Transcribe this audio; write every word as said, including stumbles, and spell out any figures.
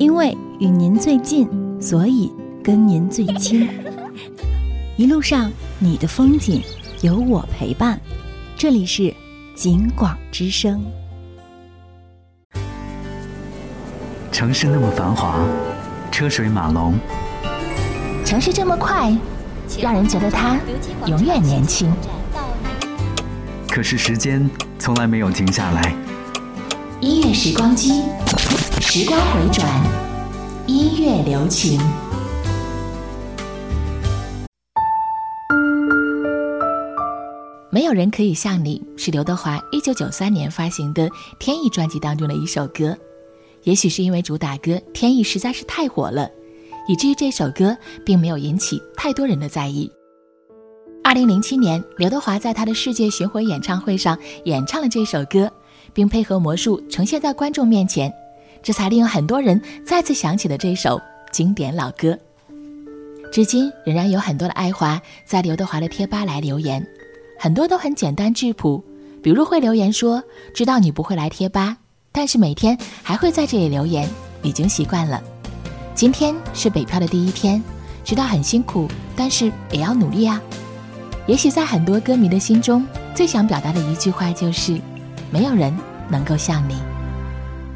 因为与您最近，所以跟您最亲。一路上你的风景有我陪伴，这里是景广之声。 城市那么繁华，车水马龙， 城市这么快，让人觉得它永远年轻。 可是时间从来没有停下来。 音乐时光机，时光回转，音乐留情。没有人可以像你，是刘德华一九九三年发行的《天意》专辑当中的一首歌。也许是因为主打歌《天意》实在是太火了，以至于这首歌并没有引起太多人的在意。二零零七年，刘德华在他的世界巡回演唱会上演唱了这首歌，并配合魔术呈现在观众面前，这才令很多人再次想起了这首经典老歌。至今仍然有很多的爱华在刘德华的贴吧来留言，很多都很简单质朴，比如会留言说，知道你不会来贴吧，但是每天还会在这里留言，已经习惯了。今天是北漂的第一天，知道很辛苦，但是也要努力啊。也许在很多歌迷的心中，最想表达的一句话就是，没有人能够像你。